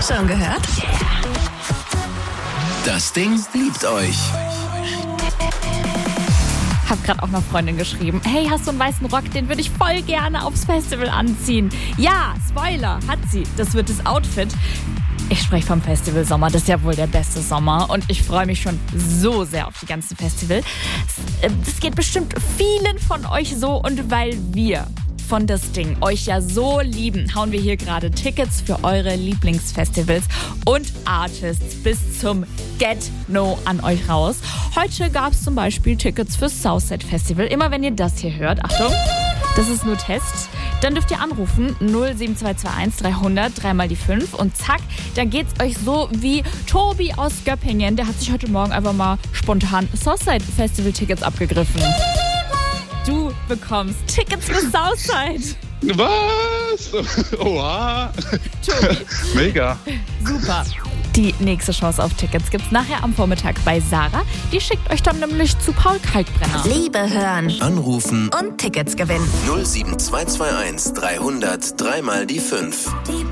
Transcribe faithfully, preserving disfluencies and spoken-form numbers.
Schon gehört? Das Ding liebt euch. Hab gerade auch einer Freundin geschrieben, hey, hast du einen weißen Rock, den würde ich voll gerne aufs Festival anziehen. Ja, Spoiler, hat sie. Das wird das Outfit. Ich spreche vom Festival Sommer, das ist ja wohl der beste Sommer und ich freue mich schon so sehr auf die ganzen Festivals. Das geht bestimmt vielen von euch so und weil wir von das Ding euch ja so lieben, hauen wir hier gerade Tickets für eure Lieblingsfestivals und Artists bis zum Get-No an euch raus. Heute gab es zum Beispiel Tickets fürs Southside Festival. Immer wenn ihr das hier hört, Achtung, das ist nur Test, dann dürft ihr anrufen null sieben zwei zwei eins dreihundert, dreimal die fünf und zack, dann geht's euch so wie Tobi aus Göppingen. Der hat sich heute Morgen einfach mal spontan Southside Festival Tickets abgegriffen. Du bekommst Tickets für Southside. Was? Oha. Tobi. Mega. Super. Die nächste Chance auf Tickets gibt's nachher am Vormittag bei Sarah. Die schickt euch dann nämlich zu Paul Kalkbrenner. Liebe hören Anrufen und Tickets gewinnen. null sieben zwei zwei eins dreihundert, dreimal die fünf. Die